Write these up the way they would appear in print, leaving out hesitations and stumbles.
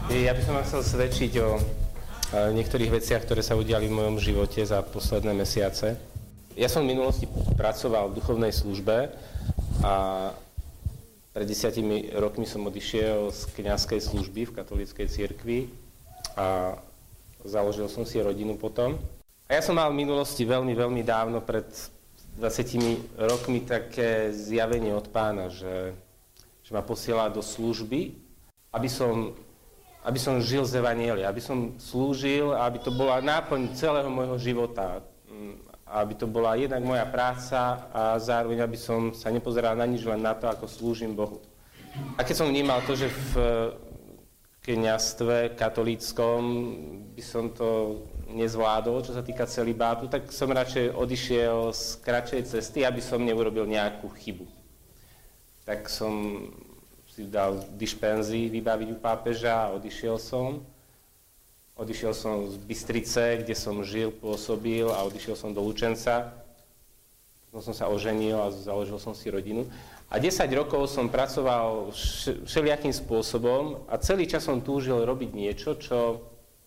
Ja by som vám chcel svedčiť o niektorých veciach, ktoré sa udiali v mojom živote za posledné mesiace. Ja som v minulosti pracoval v duchovnej službe a pred 10 rokmi som odišiel z kňazskej služby v katolíckej cirkvi a založil som si rodinu potom. A ja som mal v minulosti veľmi dávno, pred 20 rokmi, také zjavenie od Pána, že ma posiela do služby, aby som žil z evanjelia, aby som slúžil, aby to bola náplň celého môjho života, aby to bola jednak moja práca a zároveň, aby som sa nepozeral na nič, len na to, ako slúžim Bohu. A keď som vnímal to, že v kňazstve katolíckom by som to nezvládol, čo sa týka celibátu, tak som radšej odišiel z kratšej cesty, aby som neurobil nejakú chybu. Tak som si dal dišpenzii vybaviť u pápeža a odišiel som. Odišiel som z Bystrice, kde som žil, pôsobil a odišiel som do Lučenca. Potom som sa oženil a založil som si rodinu. A 10 rokov som pracoval všelijakým spôsobom a celý čas som túžil robiť niečo, čo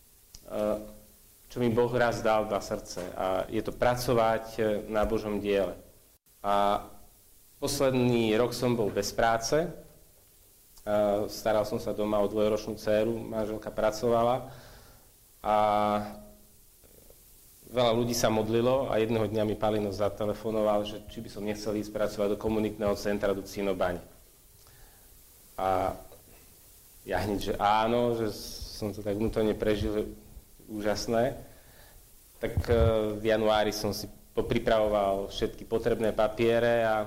mi Boh raz dal na srdce. A je to pracovať na Božom diele. A posledný rok som bol bez práce. Staral som sa doma o 2-ročnú dcéru, manželka pracovala a veľa ľudí sa modlilo a jedného dňa mi Palino zatelefonoval, že či by som nechcel ísť pracovať do komunitného centra do Cinobaň. A ja hneď, že áno, že som to tak vnútorne prežil, úžasné. Tak v januári som si popripravoval všetky potrebné papiere a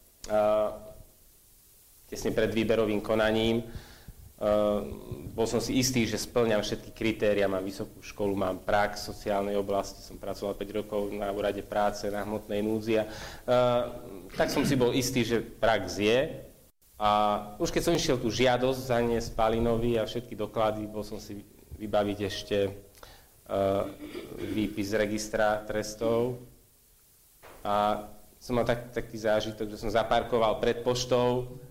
tesne pred výberovým konaním. Bol som si istý, že spĺňam všetky kritéria, mám vysokú školu, mám prax v sociálnej oblasti, som pracoval 5 rokov na úrade práce, na hmotnej núdzi. Tak som si bol istý, že prax je. A už keď som išiel tú žiadosť zaniesť Palinovi a všetky doklady, bol som si vybaviť ešte výpis z registra trestov. A som mal taký zážitok, že som zaparkoval pred poštou